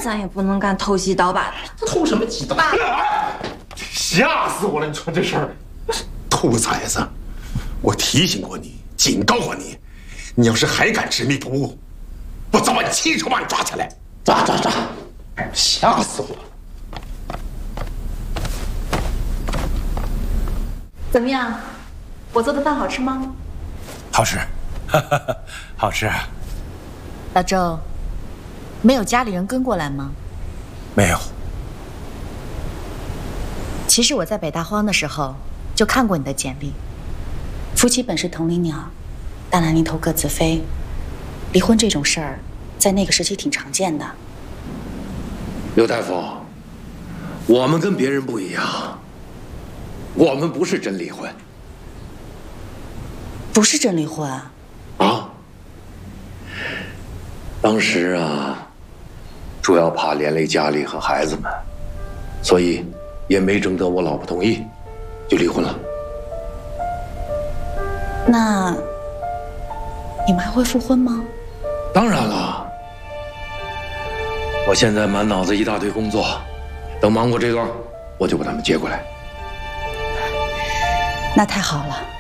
咱也不能干偷鸡倒把的。 偷什么鸡倒？吓死我了！你说这事儿， 兔崽子，我提醒过你，警告过你，你要是还敢执迷不悟，我早晚亲手把你抓起来！ 抓！吓死我了！ 怎么样，我做的饭好吃吗？ 好吃，好吃。 老周，没有家里人跟过来吗？ 没有。 其实我在北大荒的时候就看过你的简历。夫妻本是同林鸟，大难临头各自飞。离婚这种事儿，在那个时期挺常见的。 刘大夫，我们跟别人不一样，我们不是真离婚。 不是真离婚啊？ 啊？当时啊，主要怕连累家里和孩子们，所以也没征得我老婆同意，就离婚了。 那你们还会复婚吗？ 当然了，我现在满脑子一大堆工作，等忙过这段，我就把他们接过来。 那太好了。